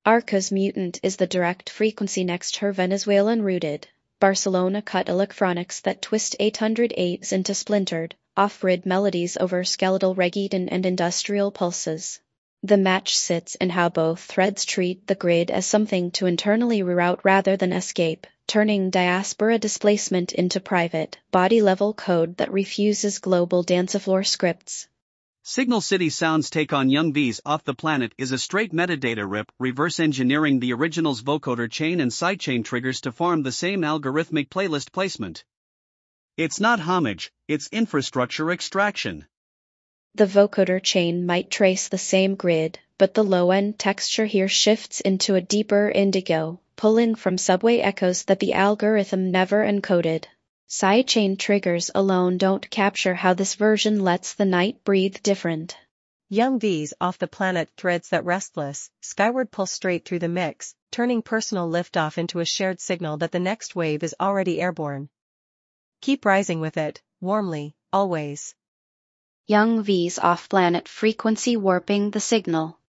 Arca's mutant is the direct frequency next her Venezuelan-rooted Barcelona cut electronics that twist 808s into splintered, off-grid melodies over skeletal reggaeton and industrial pulses. The match sits in how both threads treat the grid as something to internally reroute rather than escape, turning diaspora displacement into private, body-level code that refuses global dancefloor scripts. Signal City Sound's take on Young V's Off the Planet is a straight metadata rip, reverse engineering the original's vocoder chain and sidechain triggers to farm the same algorithmic playlist placement. It's not homage, it's infrastructure extraction. The vocoder chain might trace the same grid, but the low-end texture here shifts into a deeper indigo, pulling from subway echoes that the algorithm never encoded. Sidechain triggers alone don't capture how this version lets the night breathe different. Young V's Off the Planet threads that restless, skyward pull straight through the mix, turning personal liftoff into a shared signal that the next wave is already airborne. Keep rising with it, warmly, always. Young V's off-planet frequency warping the signal.